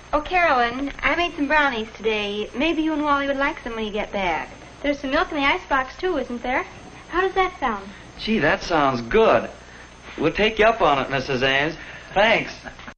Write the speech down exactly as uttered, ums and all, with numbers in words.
Oh, Carolyn, I made some brownies today. Maybe you and Wally would like some when you get back. There's some milk in the icebox, too, isn't there? How does that sound? Gee, that sounds good. We'll take you up on it, Missus Ames. Thanks.